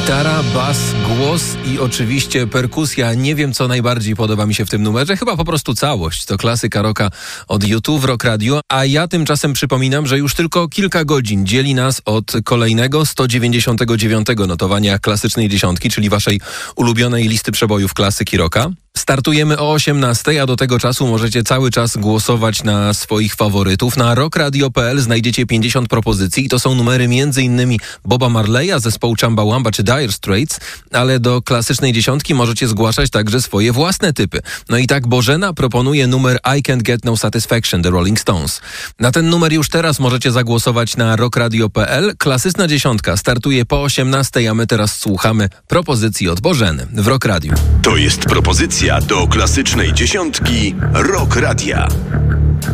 Gitara, bas, głos i oczywiście perkusja. Nie wiem, co najbardziej podoba mi się w tym numerze. Chyba po prostu całość. To klasyka rocka od U2 w Rock Radio. A ja tymczasem przypominam, że już tylko kilka godzin dzieli nas od kolejnego 199 notowania klasycznej dziesiątki, czyli waszej ulubionej listy przebojów klasyki rocka. Startujemy o 18, a do tego czasu możecie cały czas głosować na swoich faworytów. Na rockradio.pl znajdziecie 50 propozycji i to są numery m.in. Boba Marleya, zespołu Chumbawamba czy Dire Straits, ale do klasycznej dziesiątki możecie zgłaszać także swoje własne typy. No i tak Bożena proponuje numer I Can't Get No Satisfaction, The Rolling Stones. Na ten numer już teraz możecie zagłosować na rockradio.pl. Klasyczna dziesiątka startuje po 18, a my teraz słuchamy propozycji od Bożeny w Rock Radio. To jest propozycja do klasycznej dziesiątki Rock Radia.